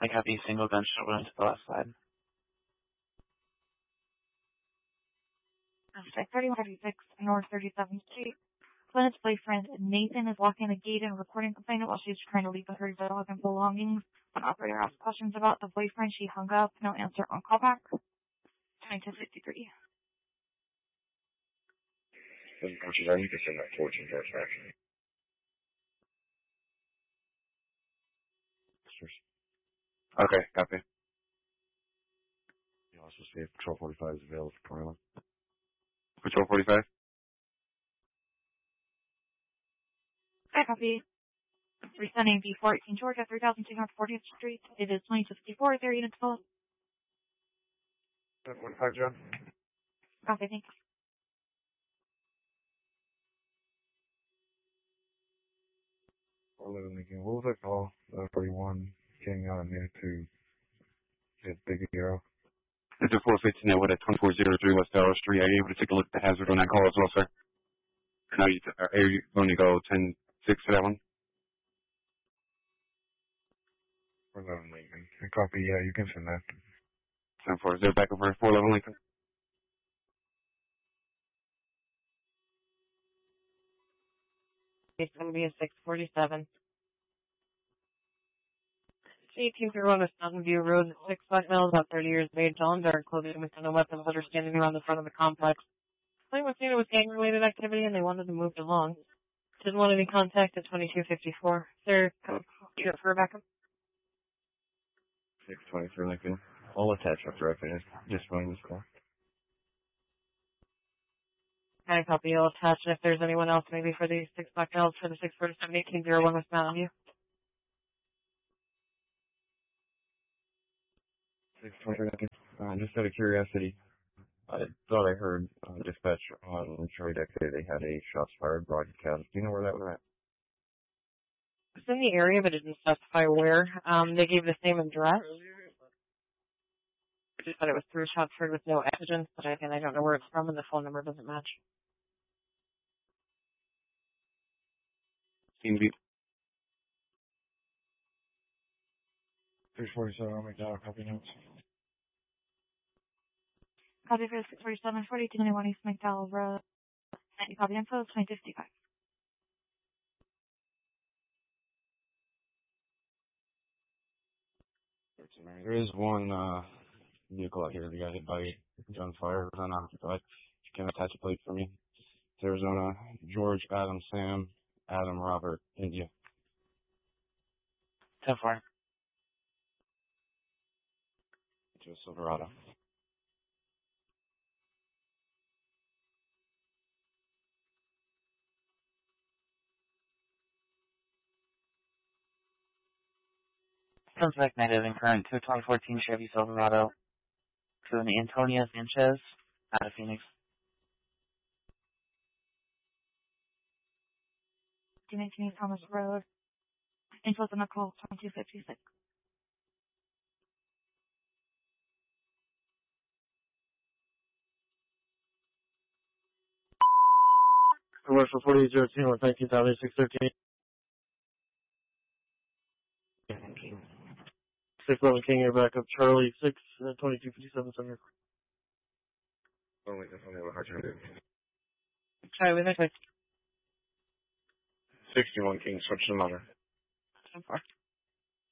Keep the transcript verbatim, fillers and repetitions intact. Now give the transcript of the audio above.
I copy single gunshot wound to the left side. thirty-one thirty-six North thirty-seventh Street. Clint's boyfriend, Nathan, is walking the gate and recording complainant while she's trying to leave with her dog and belongings. When operator asked questions about the boyfriend, she hung up. No answer on callback. twenty-two fifty-three. She's already just in that fourteen George action. Okay, copy. You also see if Patrol forty-five is available for twenty-one. Patrol forty-five? I copy. Resending B fourteen Georgia, three thousand two hundred fortieth Street. It is twenty-two fifty-four, thirty units full. forty-five, John. Copy, thanks. eleven Lincoln. What was that call? Uh, forty-one, getting out of here to hit Big Hero. It's a four fifteen at what at twenty-four oh three West Dallas Street. Are you able to take a look at the hazard on that call as well, sir? No, you t- are you going to go ten six for that one? eleven Lincoln. Copy, yeah, you can send that. ten four. Is there back over four eleven Lincoln? It's going to be a six forty-seven. eighteen through one West Mountain View Road, six five males, about thirty years of age, all in dark clothing with no weapons that are standing around the front of the complex. Claim was seen it was gang-related activity and they wanted to move along. Didn't want any contact at twenty-two fifty-four. Sir, you up for a backup? six twenty-three Lincoln. I'll attach after I finish. Just running this call. I copy. I'll attach if there's anyone else maybe for the six black males for the six forty-seven eighteen oh one West Mountain View. six twenty-three Lincoln. Uh, just out of curiosity, I thought I heard uh, dispatch on Charlie Deck say they had a shots fired broadcast. Do you know where that was at? It's in the area, but it didn't specify where. Um, they gave the same address. Just said it was through Shotford with no evidence, but again, I don't know where it's from, and the phone number doesn't match. Scene view. three forty-seven, I'll make that a copy notes. Copy for six forty-seven, forty-two twenty-one East McDowell Road. ninety copy info, twenty fifty-five. There is one uh, vehicle out here that got hit by gunfire. It was unoccupied. You can attach a plate for me. It's Arizona, George, Adam, Sam, Adam, Robert, India. ten four. To a Silverado. Suspect negative and current to a twenty fourteen Chevy Silverado to an Antonio Sanchez out of Phoenix. nineteen Thomas Road. Info's on the call, twenty-two fifty-six. Commercial forty-eight oh two North nineteen thousand six thirteen. six eleven King Air backup Charlie six uh, twenty-two fifty-seven Center. Only only have a hard time doing. Sorry, we missed it. sixty-one King, switch the number. So far.